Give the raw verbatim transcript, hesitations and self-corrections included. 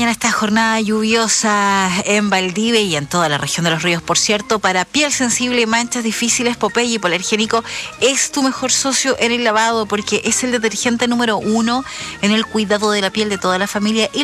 esta jornada lluviosa en Valdivia y en toda la región de los ríos, por cierto, para piel sensible y manchas difíciles, Popeye Hipoalergénico es tu mejor socio en el lavado porque es el detergente número uno en el cuidado de la piel de toda la familia y